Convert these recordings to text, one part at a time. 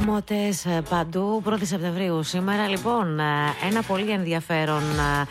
Μοτές παντού, 1η Σεπτεμβρίου σήμερα. Λοιπόν, ένα πολύ ενδιαφέρον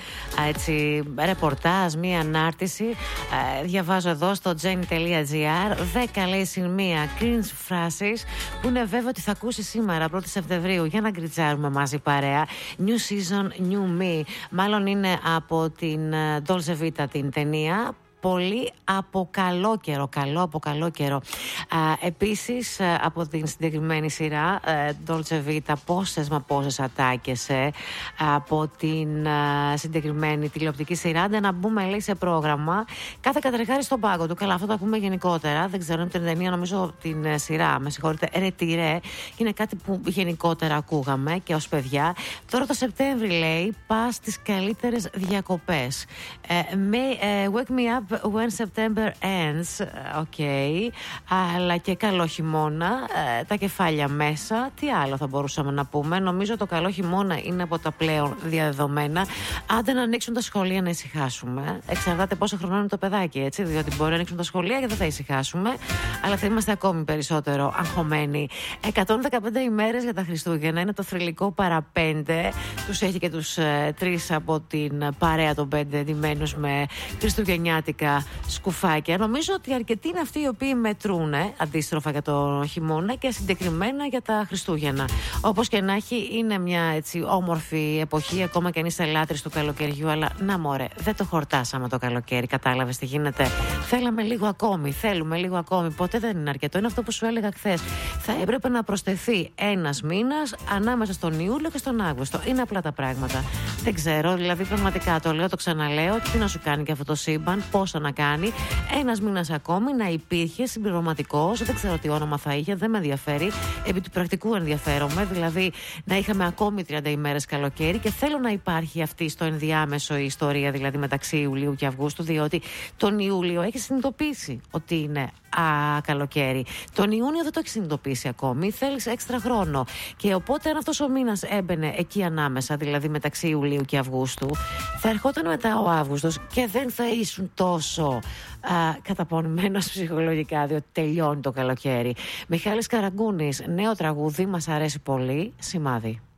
ρεπορτάζ, μία ανάρτηση. Διαβάζω εδώ στο jenny.gr. 10 λέει συν μία cringe φράσεις που είναι βέβαιο ότι θα ακούσει σήμερα, 1η Σεπτεμβρίου. Για να γκριτζάρουμε μαζί παρέα. New season, new me. Μάλλον είναι από την Dolce Vita την ταινία. Πολύ από καλό καιρό, από καλό καιρό. Επίσης από την συγκεκριμένη σειρά Dolce Vita, πόσες ατάκες από την συγκεκριμένη τηλεοπτική σειρά. Άντε να μπούμε λέει σε πρόγραμμα. Κάθε κατρεχάρι στον πάγκο του. Καλά, αυτό το πούμε γενικότερα. Δεν ξέρω, είναι την ταινία, νομίζω την σειρά. Με συγχωρείτε, ρετυρέ. Είναι κάτι που γενικότερα ακούγαμε και ως παιδιά. Τώρα το Σεπτέμβρη λέει πας στις καλύτερες διακοπές. Wake me up when September ends. Αλλά και καλό χειμώνα. Τα κεφάλια μέσα. Τι άλλο θα μπορούσαμε να πούμε? Νομίζω το καλό χειμώνα είναι από τα πλέον διαδεδομένα. Άντε να ανοίξουν τα σχολεία να ησυχάσουμε. Εξαρτάται πόσο χρονών είναι το παιδάκι, έτσι. Διότι μπορεί να ανοίξουν τα σχολεία και δεν θα ησυχάσουμε. Αλλά θα είμαστε ακόμη περισσότερο αγχωμένοι. 115 ημέρες για τα Χριστούγεννα. Είναι το θρυλικό παραπέντε. Τους έχει και τους τρεις από την παρέα των 5 εντυμένους με χριστουγεννιάτικα σκουφάκια. Νομίζω ότι αρκετοί είναι αυτοί οι οποίοι μετρούν αντίστροφα για το χειμώνα και συγκεκριμένα για τα Χριστούγεννα. Όπως και να έχει, είναι μια έτσι όμορφη εποχή, ακόμα και αν είσαι λάτρης του καλοκαιριού. Αλλά να μωρέ, δεν το χορτάσαμε το καλοκαίρι. Κατάλαβες τι γίνεται? Θέλουμε λίγο ακόμη. Ποτέ δεν είναι αρκετό. Είναι αυτό που σου έλεγα χθες. Θα έπρεπε να προσθεθεί ένας μήνας ανάμεσα στον Ιούλιο και στον Αύγουστο. Είναι απλά τα πράγματα. Δεν ξέρω, δηλαδή πραγματικά το λέω, το ξαναλέω. Τι να σου κάνει και αυτό το σύμπαν, πόσο να κάνει. Ένας μήνας ακόμη να υπήρχε συμπληρωματικός. Δεν ξέρω τι όνομα θα είχε, δεν με ενδιαφέρει. Επί του πρακτικού ενδιαφέρομαι. Δηλαδή να είχαμε ακόμη 30 ημέρες καλοκαίρι και θέλω να υπάρχει αυτή στο ενδιάμεσο η ιστορία, δηλαδή μεταξύ Ιουλίου και Αυγούστου, διότι τον Ιούλιο έχει συνειδητοποιήσει ότι είναι καλοκαίρι. Τον Ιούνιο δεν το έχει συνειδητοποιήσει ακόμη. Θέλεις έξτρα χρόνο. Και οπότε, αν αυτός ο μήνας έμπαινε εκεί ανάμεσα, δηλαδή μεταξύ Ιουλίου και Αυγούστου, θα ερχόταν μετά ο Αύγουστος και δεν θα ήσουν τόσο καταπονημένος ψυχολογικά, διότι τελειώνει το καλοκαίρι. Μιχάλης Καραγκούνης, νέο τραγούδι, μας αρέσει πολύ. Σημάδι.